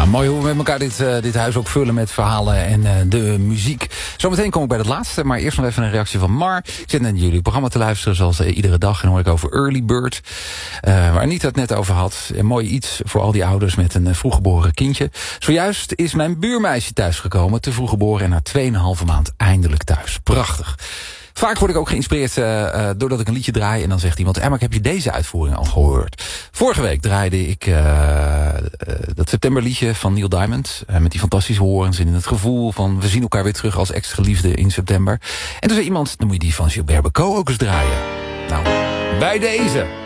Ja, mooi hoe we met elkaar dit huis ook vullen met verhalen en de muziek. Zometeen kom ik bij het laatste, maar eerst nog even een reactie van Mar. Ik zit naar jullie programma te luisteren zoals iedere dag. En dan hoor ik over Early Bird, waar Anita het net over had. Een mooi iets voor al die ouders met een vroeggeboren kindje. Zojuist is mijn buurmeisje thuisgekomen, te vroeg geboren en na 2,5 maand eindelijk thuis. Prachtig. Vaak word ik ook geïnspireerd doordat ik een liedje draai en dan zegt iemand, Mark, heb je deze uitvoering al gehoord? Vorige week draaide ik dat septemberliedje van Neil Diamond met die fantastische horens en in het gevoel van we zien elkaar weer terug als ex-geliefden in september. En toen zei iemand, dan moet je die van Gilbert Bécaud ook eens draaien. Nou, bij deze.